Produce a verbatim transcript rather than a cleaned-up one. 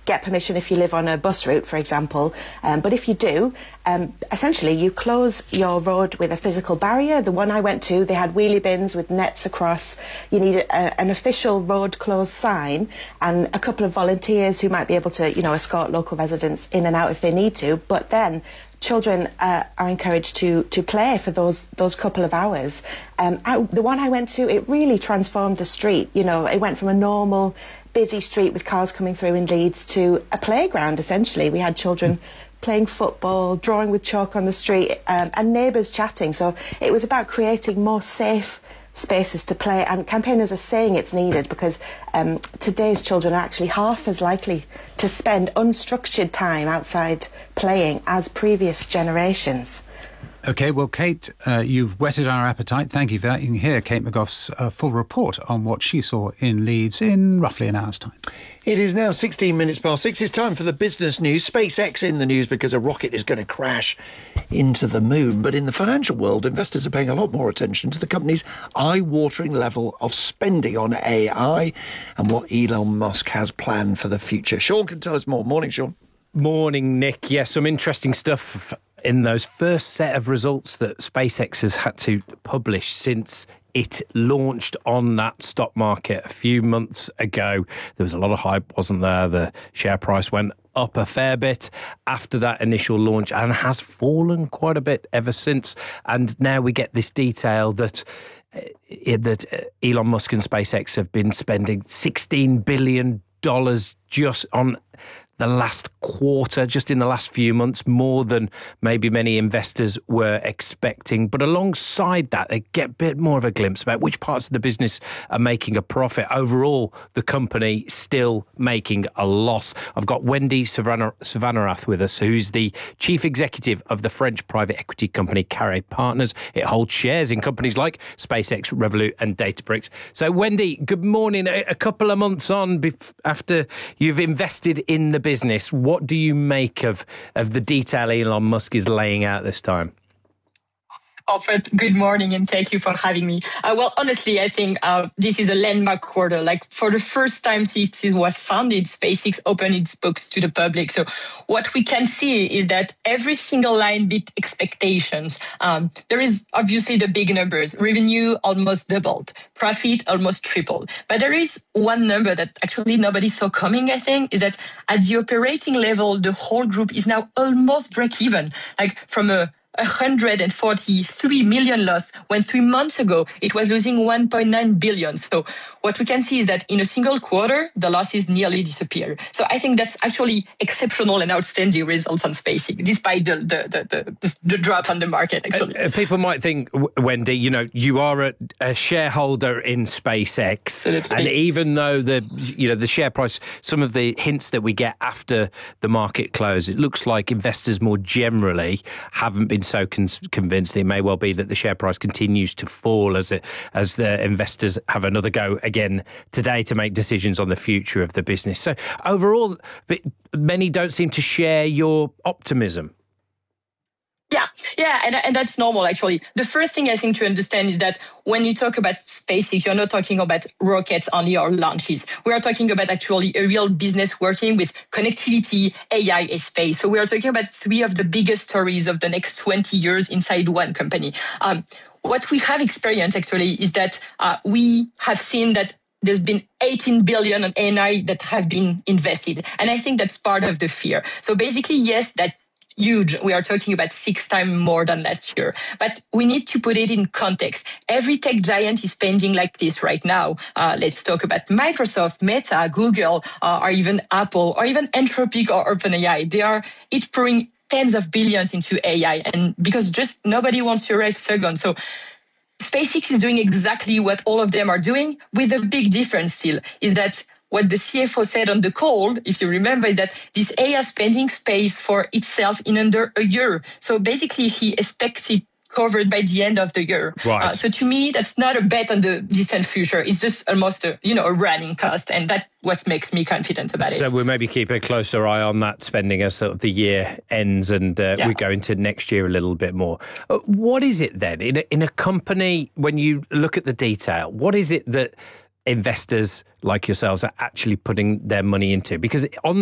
get permission if you live on a bus route, for example. Um, but if you do, um, essentially you close your road with a physical barrier. The one I went to, they had wheelie bins with nets across. You need a, an official road closed sign and a couple of volunteers who might be able to, you know, escort local residents in and out if they need to. But then children uh, are encouraged to to play for those those couple of hours. Um, I, the one I went to, it really transformed the street. You know, it went from a normal busy street with cars coming through in Leeds to a playground, essentially. We had children playing football, drawing with chalk on the street, um, and neighbours chatting. So it was about creating more safe spaces to play, and campaigners are saying it's needed because um, today's children are actually half as likely to spend unstructured time outside playing as previous generations. OK, well, Kate, uh, you've whetted our appetite. Thank you for that. You can hear Kate McGough's uh, full report on what she saw in Leeds in roughly an hour's time. It is now sixteen minutes past six. It's time for the business news. SpaceX in the news because a rocket is going to crash into the moon. But in the financial world, investors are paying a lot more attention to the company's eye-watering level of spending on A I and what Elon Musk has planned for the future. Sean can tell us more. Morning, Sean. Morning, Nick. Yes, yeah, some interesting stuff in those first set of results that SpaceX has had to publish since it launched on that stock market a few months ago. There was a lot of hype, wasn't there? The share price went up a fair bit after that initial launch and has fallen quite a bit ever since. And now we get this detail that uh, that Elon Musk and SpaceX have been spending sixteen billion dollars just on the last quarter, just in the last few months, more than maybe many investors were expecting. But alongside that, they get a bit more of a glimpse about which parts of the business are making a profit. Overall, the company still making a loss. I've got Wendy Savannarath with us, who's the chief executive of the French private equity company Carré Partners. It holds shares in companies like SpaceX, Revolut and Databricks. So, Wendy, good morning. A couple of months on bef- after you've invested in the business, business, what do you make of, of the detail Elon Musk is laying out this time? Alfred, good morning and thank you for having me. Uh, well, honestly, I think uh, this is a landmark quarter. Like for the first time since it was founded, SpaceX opened its books to the public. So what we can see is that every single line beat expectations. Um, there is obviously the big numbers. Revenue almost doubled. Profit almost tripled. But there is one number that actually nobody saw coming, I think, is that at the operating level, the whole group is now almost break even. Like from a one hundred forty-three million loss when three months ago it was losing one point nine billion. So what we can see is that in a single quarter, the losses nearly disappeared. So I think that's actually exceptional and outstanding results on SpaceX, despite the the the, the, the drop on the market, actually. Uh, people might think, Wendy, you know, you are a, a shareholder in SpaceX. Absolutely. And even though the, you know, the share price, some of the hints that we get after the market close, it looks like investors more generally haven't been so con- convinced. It may well be that the share price continues to fall as it, as the investors have another go again today to make decisions on the future of the business. So overall, many don't seem to share your optimism. Yeah, yeah, and, and that's normal, actually. The first thing I think to understand is that when you talk about SpaceX, you're not talking about rockets only or launches. We are talking about actually a real business working with connectivity, A I, and space. So we are talking about three of the biggest stories of the next twenty years inside one company. Um, what we have experienced, actually, is that uh, we have seen that there's been eighteen billion on A I that have been invested. And I think that's part of the fear. So basically, yes, that huge. We are talking about six times more than last year. But we need to put it in context. Every tech giant is spending like this right now. Uh, let's talk about Microsoft, Meta, Google, uh, or even Apple, or even Anthropic or OpenAI. They are each pouring tens of billions into A I, and because just nobody wants to arrive second. So SpaceX is doing exactly what all of them are doing, with a big difference still, is that what the C F O said on the call, if you remember, is that this A I spending space for itself in under a year. So basically, he expects it covered by the end of the year. Right. Uh, so to me, that's not a bet on the distant future. It's just almost a, you know, a running cost. And that's what makes me confident about so it. So we'll maybe keep a closer eye on that spending as the, the year ends and uh, yeah. we go into next year a little bit more. Uh, what is it then in a, in a company, when you look at the detail, what is it that investors like yourselves are actually putting their money into? Because on